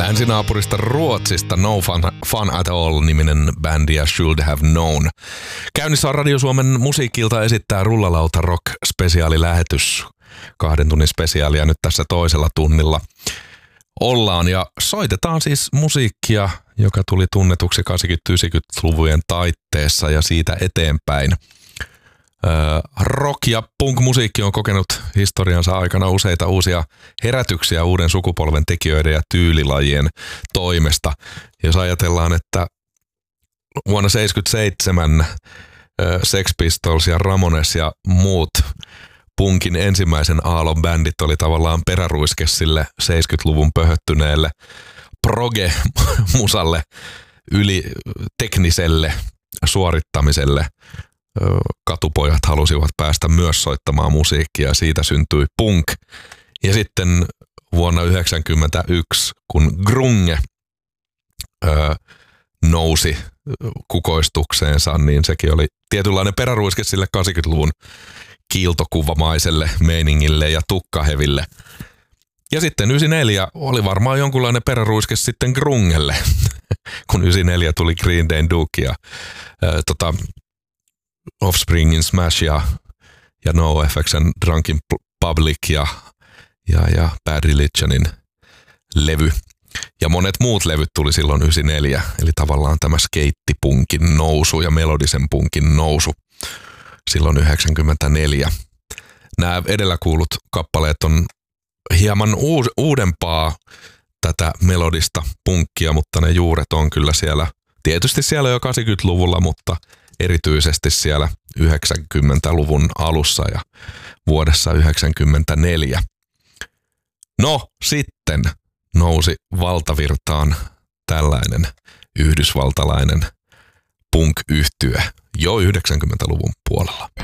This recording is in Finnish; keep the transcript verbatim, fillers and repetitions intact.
Länsinaapurista Ruotsista No Fun, Fun at All-niminen bändi ja Should Have Known. Käynnissä on Radio Suomen musiikilta esittää Rullalauta Rock-spesiaalilähetys. Kahden tunnin spesiaalia nyt tässä toisella tunnilla ollaan ja soitetaan siis musiikkia, joka tuli tunnetuksi kahdeksankymmentä-yhdeksänkymmentäluvujen taitteessa ja siitä eteenpäin. Rock- ja punk-musiikki on kokenut historiansa aikana useita uusia herätyksiä uuden sukupolven tekijöiden ja tyylilajien toimesta. Jos ajatellaan, että vuonna seitsemänkymmentäseitsemän Sex Pistols ja Ramones ja muut punkin ensimmäisen aallon bändit oli tavallaan peräruiske sille seitsemänkymmentäluvun pöhöttyneelle proge-musalle, yli tekniselle suorittamiselle. Katupojat halusivat päästä myös soittamaan musiikkia ja siitä syntyi punk. Ja sitten vuonna yhdeksänkymmentäyksi, kun grunge öö, nousi kukoistukseensa, niin sekin oli tietynlainen peräruiske sille kahdeksankymmentäluvun kiiltokuvamaiselle meiningille ja tukkaheville. Ja sitten yhdeksänkymmentäneljä oli varmaan jonkunlainen peräruiske sitten grungelle, kun yhdeksänkymmentäneljä tuli Green Dayn Duke ja öö, tota, Offspringin Smash ja, ja NoFX:n Drunkin Public ja, ja, ja Bad Religionin levy. Ja monet muut levyt tuli silloin yhdeksänkymmentäneljä, eli tavallaan tämä skeittipunkin nousu ja melodisen punkin nousu silloin yhdeksänkymmentäneljä. Nämä edellä kuulut kappaleet on hieman uus, uudempaa tätä melodista punkkia, mutta ne juuret on kyllä siellä, tietysti siellä jo kahdeksankymmentäluvulla, mutta erityisesti siellä yhdeksänkymmentäluvun alussa ja vuodessa yhdeksänkymmentäneljä. No sitten nousi valtavirtaan tällainen yhdysvaltalainen punk-yhtye jo yhdeksänkymmentäluvun puolella.